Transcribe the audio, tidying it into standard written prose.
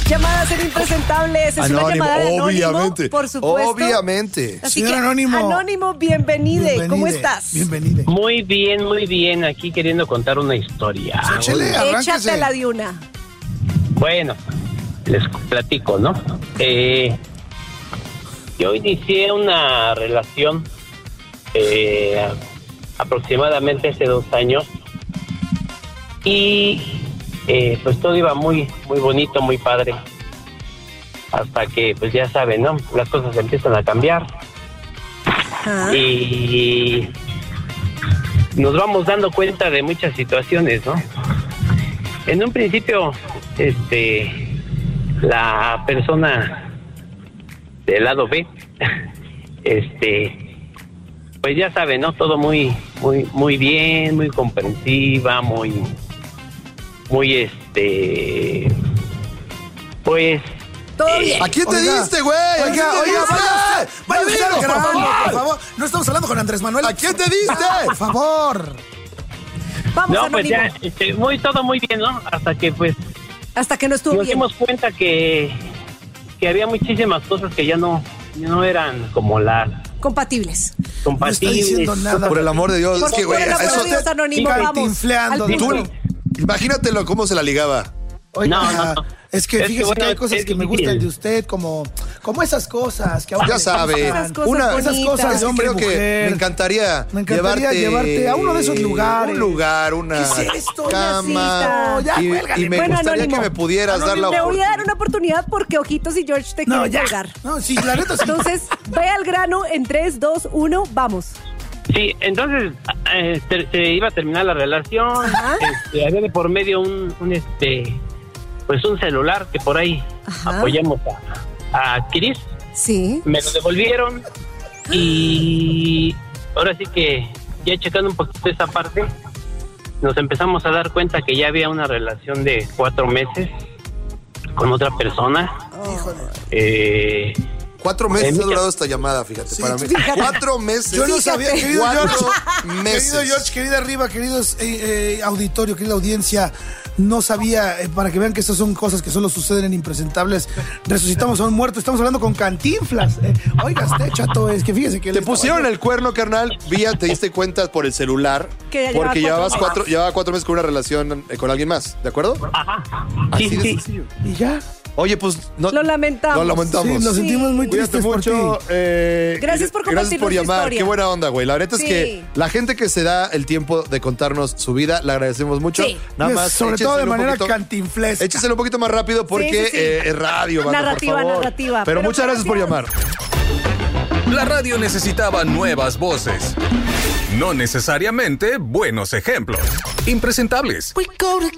Llamadas en impresentables. Es una llamada de Anónimo, obviamente. por supuesto. Obviamente. Así Señor que, Anónimo. Anónimo, bienvenide. ¿Cómo estás? Bienvenide. Muy bien, aquí queriendo contar una historia. Échale, arránquese. Échatela de una. Bueno, les platico, ¿no? Yo inicié una relación aproximadamente hace 2 años y pues todo iba muy bonito, muy padre, hasta que pues ya saben, ¿no? Las cosas empiezan a cambiar. Ajá. Y nos vamos dando cuenta de muchas situaciones, ¿no? En un principio, la persona del lado B, pues ya saben, ¿no? Todo muy bien, muy comprensiva, muy, pues... Todo bien. ¿A quién te Oiga, diste, güey? Oiga, vaya usted al grano, por favor. No estamos hablando con Andrés Manuel. ¿A quién te diste? Por favor. Vamos, No, pues Anónimo. ya, todo muy bien, ¿no? Hasta que, pues, Hasta que no estuvo nos bien. dimos cuenta que había muchísimas cosas que ya no eran como las Compatibles. No está compatibles. diciendo nada. Por el amor de Dios. Por Es que, güey, el amor eso de Dios, Anónimo, vamos. Cantinfleando, Al punto. tú. Imagínatelo cómo se la ligaba. Oiga, No. es que Es que, fíjese bueno, que hay cosas es que me difícil. gustan de usted, como esas cosas que a uno Ya le sabe. gustan. Esas cosas Esas bonitas. cosas de hombre y Creo que mujer. me encantaría llevarte a uno de esos lugares. Un lugar, una ¿Qué es esto? cama. Una cita. Ya, y cuélgale. me Bueno, gustaría Anónimo. que me pudieras dar la Te voy a dar oportunidad. una oportunidad porque Ojitos y George te No, quieren ya. colgar. No, sí, la neta sí. Entonces, ve al grano en 3, 2, 1, vamos. Sí, entonces se iba a terminar la relación. Ajá. Había de por medio pues un celular que por ahí Ajá. apoyamos a Chris. Sí. Me lo devolvieron y ahora sí que ya checando un poquito esa parte, nos empezamos a dar cuenta que ya había una relación de 4 meses con otra persona. Híjole. 4 meses En mi ha durado esta llamada, fíjate, Sí, para mí. fíjate. 4 meses. Yo no sabía, querido 4 George, meses. querido George, querida Arriba, queridos auditorio, querida audiencia, no sabía, para que vean que estas son cosas que solo suceden en Impresentables. Resucitamos a un muerto, estamos hablando con Cantinflas. Oiga, usted, chato, es que fíjese que... Te pusieron el cuerno, carnal, te diste cuenta por el celular, Que ya porque llevaba llevaba 4 meses con una relación con alguien más, ¿de acuerdo? Ajá. Así Sí, de sí. sencillo. Y ya. Oye, pues... No, Lo lamentamos. Lo lamentamos. Sí, nos sentimos muy Cuídate tristes por mucho. ti. Gracias por Gracias compartirnos por tu llamar. historia. Qué buena onda, güey. La neta Sí. es que la gente que se da el tiempo de contarnos su vida, le agradecemos mucho. Sí. Nada más. Sobre todo de échenselo un manera poquito- cantinflesca. Écheselo un poquito más rápido porque Sí, sí, sí. es radio, banda, Narrativa, por favor. narrativa. Pero Pero muchas gracias por llamar. La radio necesitaba nuevas voces, no necesariamente buenos ejemplos. Impresentables.